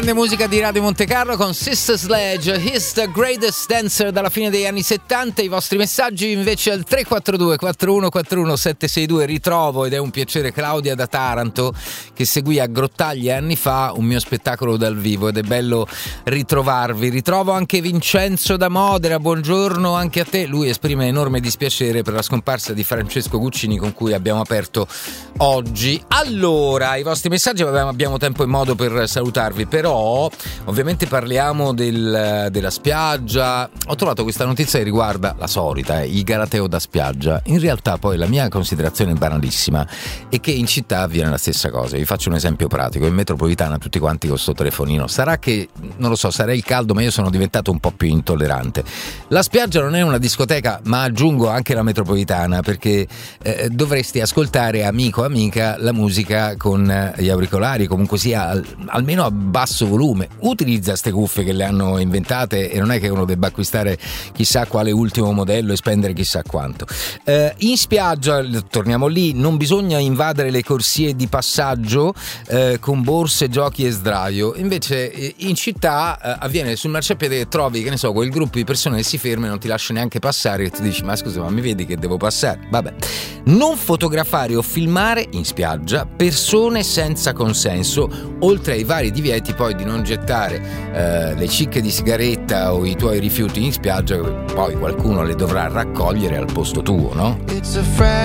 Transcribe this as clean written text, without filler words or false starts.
Musica di Radio Monte Carlo con Sister Sledge, He's the Greatest Dancer, dalla fine degli anni 70. I vostri messaggi invece al 342 4141 762. Ritrovo, ed è un piacere, Claudia da Taranto, che seguì a Grottaglie anni fa un mio spettacolo dal vivo, ed è bello ritrovarvi. Ritrovo anche Vincenzo da Modena, buongiorno anche a te. Lui esprime enorme dispiacere per la scomparsa di Francesco Guccini, con cui abbiamo aperto oggi. Allora, i vostri messaggi, abbiamo tempo e modo per salutarvi, però ovviamente parliamo della spiaggia. Ho trovato questa notizia che riguarda la solita, il galateo da spiaggia. In realtà poi la mia considerazione banalissima è che in città avviene la stessa cosa. Vi faccio un esempio pratico: in metropolitana tutti quanti con sto telefonino. Sarà che, non lo so, sarà il caldo, ma io sono diventato un po' più intollerante. La spiaggia non è una discoteca, ma aggiungo anche la metropolitana, perché dovresti ascoltare, amico, amica, la musica con gli auricolari, comunque sia almeno a basso volume. Utilizza ste cuffie che le hanno inventate, e non è che uno debba acquistare chissà quale ultimo modello e spendere chissà quanto. In spiaggia, torniamo lì, non bisogna invadere le corsie di passaggio con borse, giochi e sdraio. Invece in città avviene sul marciapiede che trovi, che ne so, quel gruppo di persone che si ferma e non ti lascia neanche passare, e ti dici: ma scusa, ma mi vedi che devo passare? Vabbè. Non fotografare o filmare in spiaggia persone senza consenso, oltre ai vari divieti poi di non gettare le cicche di sigaretta o i tuoi rifiuti in spiaggia, poi qualcuno le dovrà raccogliere al posto tuo, no?